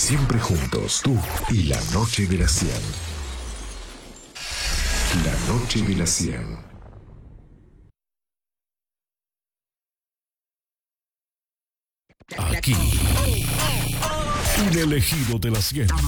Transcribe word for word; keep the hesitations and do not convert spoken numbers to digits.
Siempre juntos, tú y la noche de las cien. La noche de las cien. Aquí, un elegido de la cien.